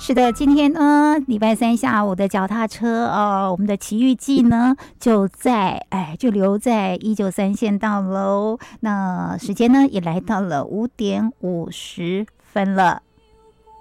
是的，今天呢，礼拜三下午的脚踏车我们的奇遇记呢，就留在193县道喽。那时间呢，也来到了5:50了。